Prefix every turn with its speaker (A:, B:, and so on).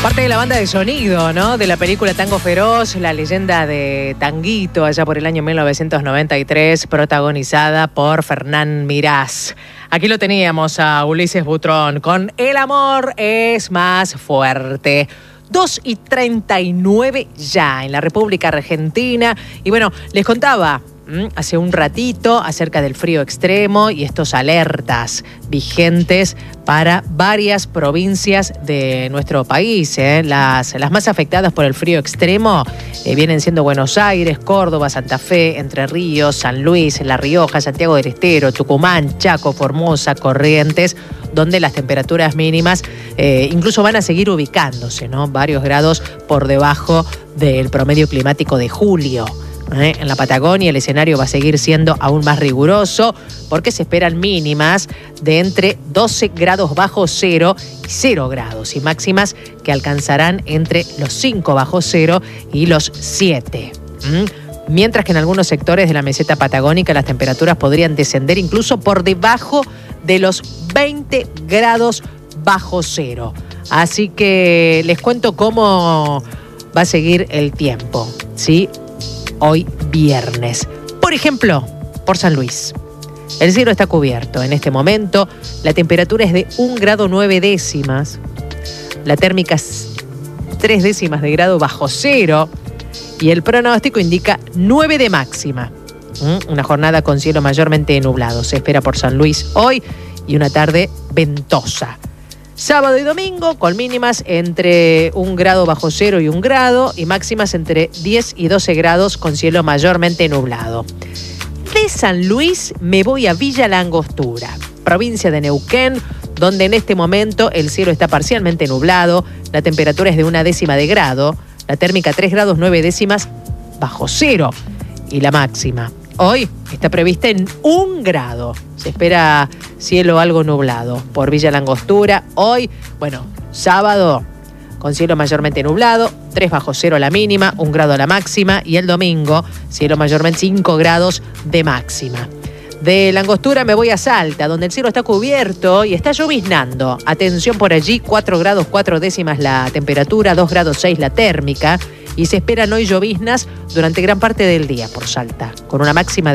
A: Parte de la banda de sonido, ¿no? De la película Tango Feroz, la leyenda de Tanguito, allá por el año 1993, protagonizada por Fernán Mirás. Aquí lo teníamos a Ulises Butrón con El amor es más fuerte. 2:39 ya en la República Argentina. Y bueno, les contaba hace un ratito acerca del frío extremo y estos alertas vigentes para varias provincias de nuestro país. Las más afectadas por el frío extremo vienen siendo Buenos Aires, Córdoba, Santa Fe, Entre Ríos, San Luis, La Rioja, Santiago del Estero, Tucumán, Chaco, Formosa, Corrientes, donde las temperaturas mínimas incluso van a seguir ubicándose, ¿no? Varios grados por debajo del promedio climático de julio. En la Patagonia el escenario va a seguir siendo aún más riguroso porque se esperan mínimas de entre 12 grados bajo cero y 0 grados y máximas que alcanzarán entre los 5 bajo cero y los 7. Mientras que en algunos sectores de la meseta patagónica las temperaturas podrían descender incluso por debajo de los 20 grados bajo cero. Así que les cuento cómo va a seguir el tiempo, ¿sí? Hoy viernes. Por ejemplo, por San Luis. El cielo está cubierto en este momento. La temperatura es de 1 grado 9 décimas. La térmica es 3 décimas de grado bajo cero. Y el pronóstico indica 9 de máxima. Una jornada con cielo mayormente nublado. Se espera por San Luis hoy y una tarde ventosa. Sábado y domingo con mínimas entre 1 grado bajo cero y 1 grado y máximas entre 10 y 12 grados con cielo mayormente nublado. De San Luis me voy a Villa La Angostura, provincia de Neuquén, donde en este momento el cielo está parcialmente nublado, la temperatura es de 1 décima de grado, la térmica 3 grados 9 décimas bajo cero y la máxima hoy está prevista en 1 grado. Se espera cielo algo nublado por Villa La Angostura. Hoy, sábado con cielo mayormente nublado, 3 bajo cero la mínima, 1 grado la máxima. Y el domingo, cielo mayormente 5 grados de máxima. De La Angostura me voy a Salta, donde el cielo está cubierto y está lloviznando. Atención por allí, 4 grados 4 décimas la temperatura, 2 grados 6 la térmica. Y se esperan hoy lloviznas durante gran parte del día por Salta, con una máxima